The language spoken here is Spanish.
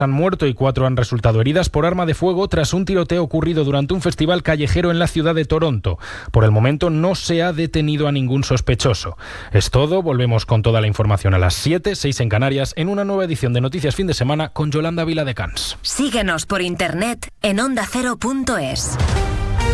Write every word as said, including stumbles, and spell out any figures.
han muerto y cuatro han resultado heridas por arma de fuego tras un tiroteo ocurrido durante un festival callejero en la ciudad de Toronto. Por el momento no se ha detenido a ningún sospechoso. Es todo, volvemos con toda la información a las siete, seis en Canarias, en una nueva edición de Noticias Fin de Semana con Yolanda Viladecans. Síguenos por internet en onda cero punto es.